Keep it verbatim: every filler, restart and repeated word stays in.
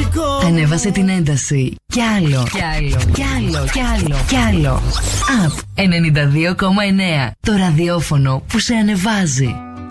Μαγικό. Ανέβασε την ένταση. Κι άλλο. Κι άλλο. Κι άλλο. Κι άλλο. Κι άλλο. Απ ενενήντα δύο κόμμα εννέα. Το ραδιόφωνο που σε ανεβάζει.